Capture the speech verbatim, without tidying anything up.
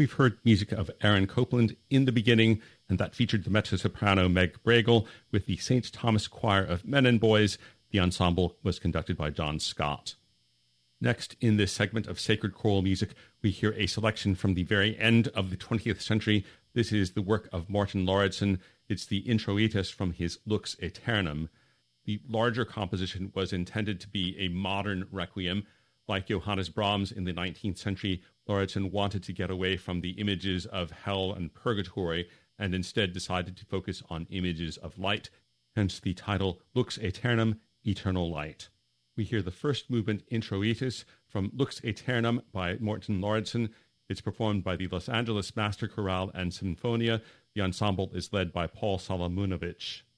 We've heard music of Aaron Copland in the beginning, and that featured the mezzo-soprano Meg Bregel with the Saint Thomas Choir of Men and Boys. The ensemble was conducted by John Scott. Next, in this segment of Sacred Choral Music, we hear a selection from the very end of the twentieth century. This is the work of Morten Lauridsen. It's the Introitus from his Lux Aeternam. The larger composition was intended to be a modern requiem. Like Johannes Brahms in the nineteenth century, Lauridsen wanted to get away from the images of hell and purgatory and instead decided to focus on images of light, hence the title Lux Aeternam, Eternal Light. We hear the first movement, Introitus, from Lux Aeternam by Morten Lauridsen. It's performed by the Los Angeles Master Chorale and Sinfonia. The ensemble is led by Paul Solomunovich.